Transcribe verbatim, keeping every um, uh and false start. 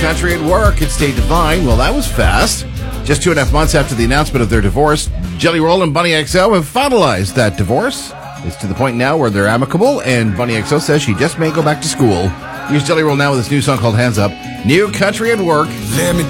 Country at Work. It's State Divine. Well, that was fast. Just two and a half months after the announcement of their divorce, Jelly Roll and Bunny X O have finalized that divorce. It's to the point now where they're amicable, and Bunny X O says she just may go back to school. Here's Jelly Roll now with this new song called Hands Up. New Country at Work. Let me